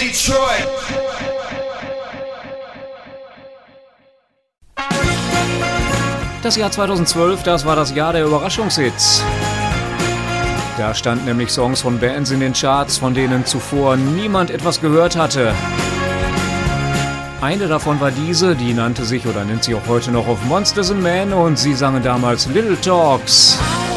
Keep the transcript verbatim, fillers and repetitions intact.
Detroit. Das Jahr zweitausendzwölf, das war das Jahr der Überraschungshits. Da standen nämlich Songs von Bands in den Charts, von denen zuvor niemand etwas gehört hatte. Eine davon war diese, die nannte sich oder nennt sich auch heute noch auf Monsters and Men und sie sangen damals Little Talks.